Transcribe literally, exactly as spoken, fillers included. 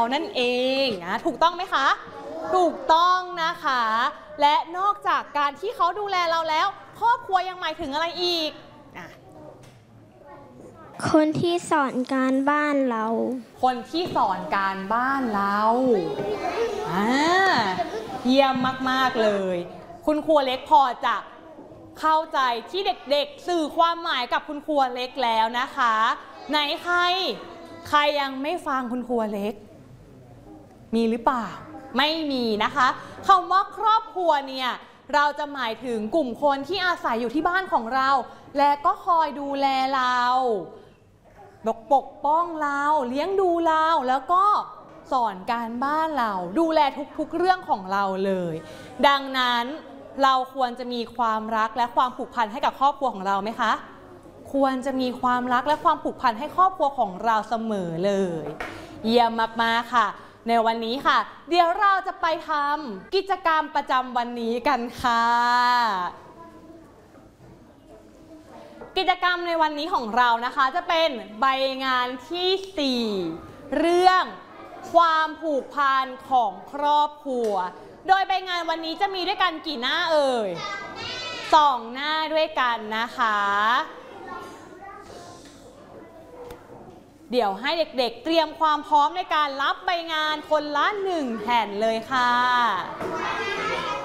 นั่นเองนะถูกต้องไหมคะถูกต้องนะคะและนอกจากการที่เขาดูแลเราแล้วครอบครัวยังหมายถึงอะไรอีกอ่ะคนที่สอนการบ้านเราคนที่สอนการบ้านเราอ่าเยี่ยมมากๆเลยคุณครูเล็กพอจะเข้าใจที่เด็กๆสื่อความหมายกับคุณครูเล็กแล้วนะคะไหนใครใครยังไม่ฟังคุณครูเล็กมีหรือเปล่าไม่มีนะคะคำว่าครอบครัวเนี่ยเราจะหมายถึงกลุ่มคนที่อาศัยอยู่ที่บ้านของเราและก็คอยดูแลเราปกป้องเราเลี้ยงดูเราแล้วก็สอนการบ้านเราดูแลทุกๆเรื่องของเราเลยดังนั้นเราควรจะมีความรักและความผูกพันให้กับครอบครัวของเราไหมคะควรจะมีความรักและความผูกพันให้ครอบครัวของเราเสมอเลยเยี่ยมมากๆค่ะในวันนี้ค่ะเดี๋ยวเราจะไปทำกิจกรรมประจำวันนี้กันค่ะกิจกรรมในวันนี้ของเรานะคะจะเป็นใบงานที่สี่เรื่องความผูกพันของครอบครัวโดยใบงานวันนี้จะมีด้วยกันกี่หน้าเอ่ยสองหน้าด้วยกันนะคะเดี๋ยวให้เด็กๆเตรียมความพร้อมในการรับใบงานคนละหนึ่งแผ่นเลยค่ะ